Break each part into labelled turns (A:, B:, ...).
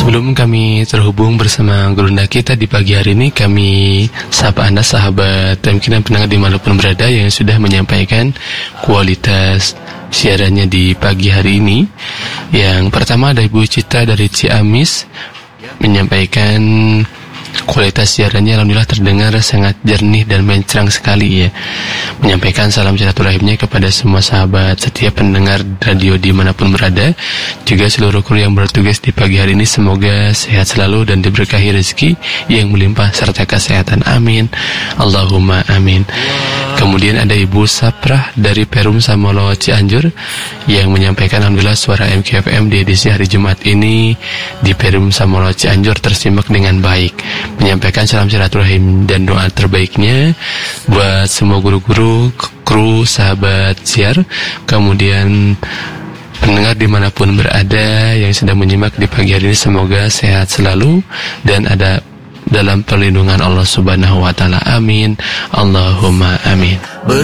A: Sebelum kami terhubung bersama gurunda kita di pagi hari ini, kami sapa Anda sahabat MK dan pendengar dimanapun berada yang sudah menyampaikan kualitas siarannya di pagi hari ini. Yang pertama ada Ibu Cita dari Ciamis menyampaikan kualitas siarannya alhamdulillah terdengar sangat jernih dan mencerang sekali ya. Menyampaikan salam silaturahimnya kepada semua sahabat setiap pendengar radio dimanapun berada. Juga seluruh kru yang bertugas di pagi hari ini semoga sehat selalu dan diberkahi rezeki yang melimpah serta kesehatan. Amin. Allahumma amin. Kemudian ada Ibu Saprah dari Perum Samolo Cianjur yang menyampaikan alhamdulillah suara MKFM di edisi hari Jumat ini di Perum Samolo Cianjur tersimak dengan baik. Menyampaikan salam silaturahim dan doa terbaiknya buat semua guru-guru, kru, sahabat siar, kemudian pendengar dimanapun berada yang sedang menyimak di pagi hari ini semoga sehat selalu dan ada dalam perlindungan Allah Subhanahu wa taala. Amin. Allahumma amin.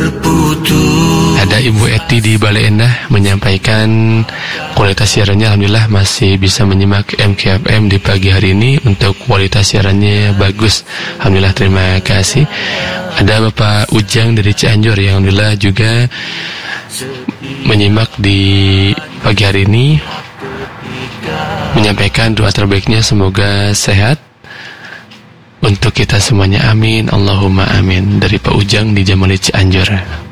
A: Ada Ibu Eti di Bale Endah menyampaikan kualitas siarannya alhamdulillah masih bisa menyimak MKFM di pagi hari ini. Untuk kualitas siarannya bagus. Alhamdulillah, terima kasih. Ada Bapak Ujang dari Cianjur yang alhamdulillah juga menyimak di pagi hari ini, menyampaikan doa terbaiknya semoga sehat untuk kita semuanya. Amin. Allahumma amin. Dari Pak Ujang di Jamali Cianjur.